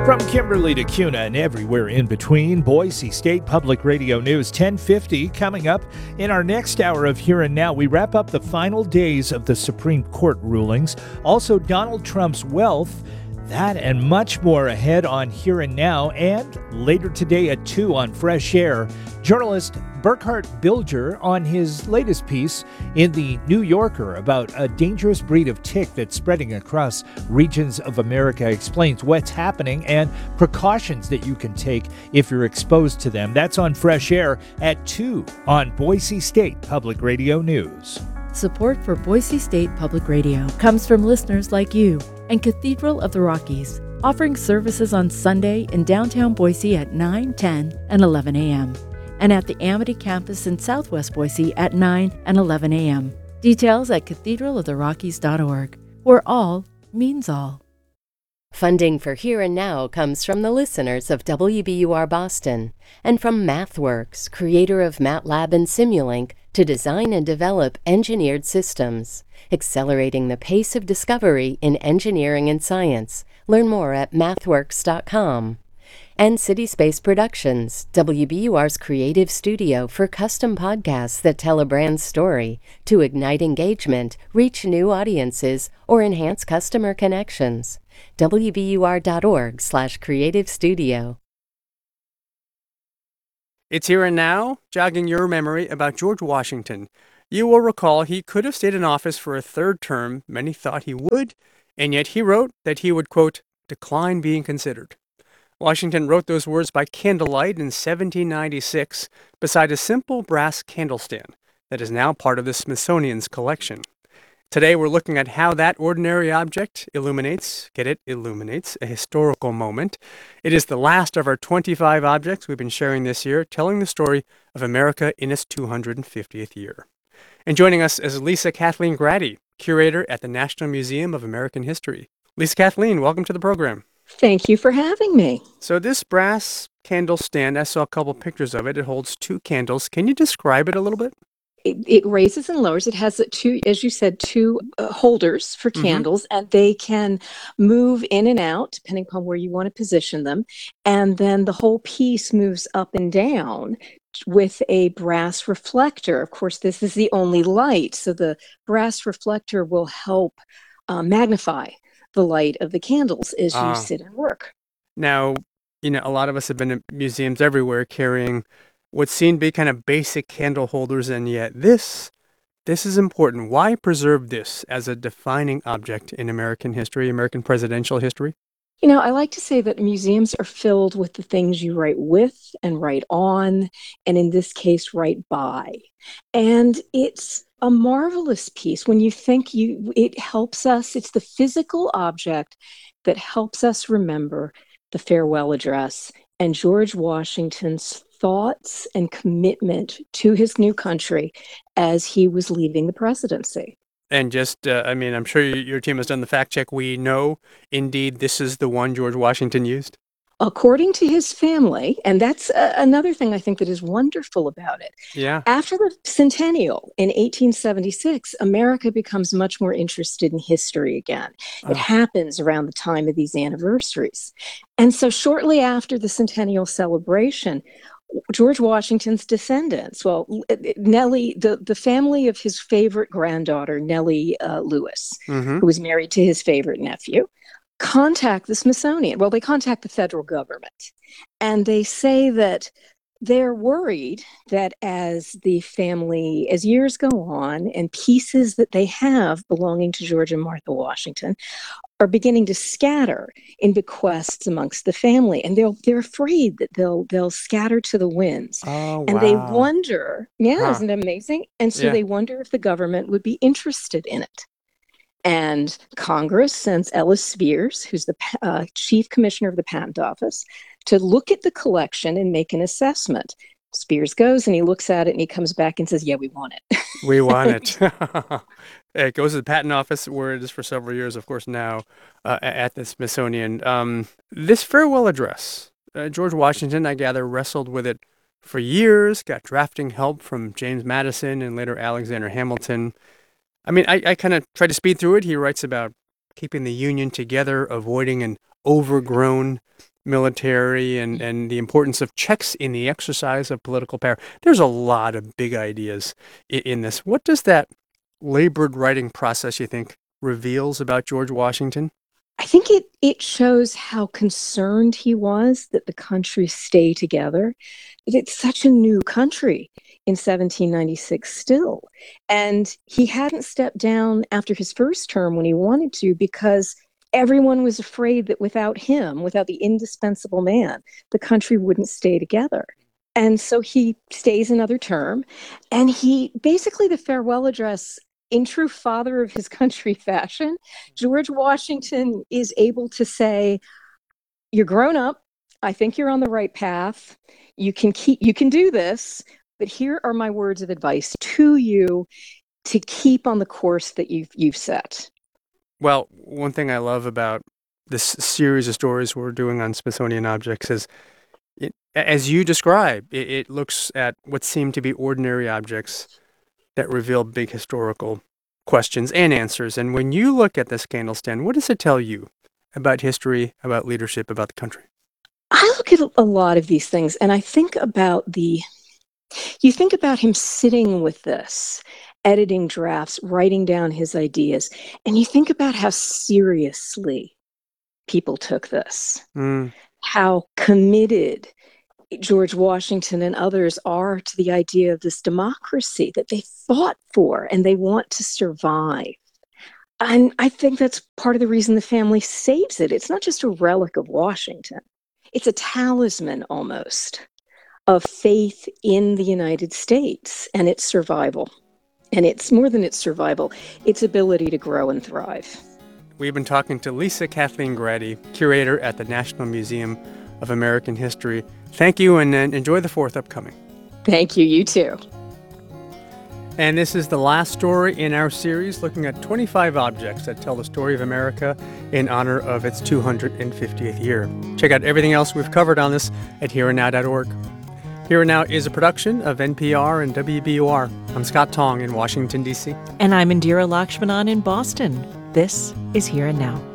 From Kimberly to Kuna and everywhere in between, Boise State Public Radio News 1050 coming up in our next hour of Here and Now. We wrap up the final days of the Supreme Court rulings. Also, Donald Trump's wealth. That and much more ahead on Here and Now, and later today at 2 on Fresh Air, journalist Burkhart Bilger on his latest piece in the New Yorker about a dangerous breed of tick that's spreading across regions of America, explains what's happening and precautions that you can take if you're exposed to them. That's on Fresh Air at 2 on Boise State Public Radio News. Support for Boise State Public Radio comes from listeners like you and Cathedral of the Rockies, offering services on Sunday in downtown Boise at 9, 10, and 11 a.m., and at the Amity campus in Southwest Boise at 9 and 11 a.m. Details at cathedraloftherockies.org, where all means all. Funding for Here and Now comes from the listeners of WBUR Boston and from MathWorks, creator of MATLAB and Simulink, to design and develop engineered systems, accelerating the pace of discovery in engineering and science. Learn more at mathworks.com. And City Space Productions, WBUR's creative studio for custom podcasts that tell a brand's story to ignite engagement, reach new audiences, or enhance customer connections. WBUR.org/creative studio. It's Here and Now, jogging your memory about George Washington. You will recall he could have stayed in office for a third term. Many thought he would, and yet he wrote that he would, quote, decline being considered. Washington wrote those words by candlelight in 1796 beside a simple brass candle stand that is now part of the Smithsonian's collection. Today we're looking at how that ordinary object illuminates, illuminates a historical moment. It is the last of our 25 objects we've been sharing this year, telling the story of America in its 250th year. And joining us is Lisa Kathleen Grady, curator at the National Museum of American History. Lisa Kathleen, welcome to the program. Thank you for having me. So this brass candle stand, I saw a couple pictures of it. It holds 2 candles. Can you describe it a little bit? It raises and lowers. It has two, as you said, 2 holders for candles, and they can move in and out depending upon where you want to position them. And then the whole piece moves up and down with a brass reflector. Of course, this is the only light, so the brass reflector will help magnify the light of the candles as you sit and work. Now, a lot of us have been in museums everywhere carrying what seem to be kind of basic candle holders, and yet this is important. Why preserve this as a defining object in American history, American presidential history? I like to say that museums are filled with the things you write with and write on, and in this case, write by. And it's a marvelous piece. When you think it helps us, it's the physical object that helps us remember the farewell address and George Washington's thoughts and commitment to his new country as he was leaving the presidency. And just, I'm sure your team has done the fact check. We know, indeed, this is the one George Washington used. According to his family, and that's another thing I think that is wonderful about it. Yeah. After the centennial in 1876, America becomes much more interested in history again. It happens around the time of these anniversaries. And so shortly after the centennial celebration, George Washington's descendants, Nellie, the family of his favorite granddaughter, Nellie Lewis, who was married to his favorite nephew, contact the Smithsonian. Well, they contact the federal government, and they say that they're worried that as years go on and pieces that they have belonging to George and Martha Washington are beginning to scatter in bequests amongst the family, and they're afraid that they'll scatter to the winds. Oh, and wow. they wonder, isn't it amazing? And so they wonder if the government would be interested in it. And Congress sends Ellis Spears, who's the chief commissioner of the Patent Office, to look at the collection and make an assessment. Spears goes and he looks at it and he comes back and says, yeah, we want it. We want it. It goes to the Patent Office, where it is for several years, of course, now at the Smithsonian. This farewell address, George Washington, I gather, wrestled with it for years, got drafting help from James Madison and later Alexander Hamilton. I kind of try to speed through it. He writes about keeping the Union together, avoiding an overgrown military and the importance of checks in the exercise of political power. There's a lot of big ideas in this. What does that labored writing process, you think, reveals about George Washington? I think it shows how concerned he was that the country stay together. It's such a new country in 1796 still. And he hadn't stepped down after his first term when he wanted to because everyone was afraid that without him, without the indispensable man, the country wouldn't stay together. And so he stays another term. And he basically, the farewell address, in true father of his country fashion, George Washington is able to say, "You're grown up. I think you're on the right path. You can do this, but here are my words of advice to you to keep on the course that you've set." Well, one thing I love about this series of stories we're doing on Smithsonian objects is, as you describe, it looks at what seem to be ordinary objects that reveal big historical questions and answers. And when you look at this candlestand, what does it tell you about history, about leadership, about the country? I look at a lot of these things and I think about you think about him sitting with this, editing drafts, writing down his ideas, and you think about how seriously people took this, how committed George Washington and others are to the idea of this democracy that they fought for and they want to survive. And I think that's part of the reason the family saves it. It's not just a relic of Washington. It's a talisman almost of faith in the United States and its survival. And it's more than its survival, its ability to grow and thrive. We've been talking to Lisa Kathleen Grady, curator at the National Museum of American History. Thank you, and enjoy the 4th upcoming. Thank you. You too. And this is the last story in our series, looking at 25 objects that tell the story of America in honor of its 250th year. Check out everything else we've covered on this at hereandnow.org. Here and Now is a production of NPR and WBUR. I'm Scott Tong in Washington, D.C. And I'm Indira Lakshmanan in Boston. This is Here and Now.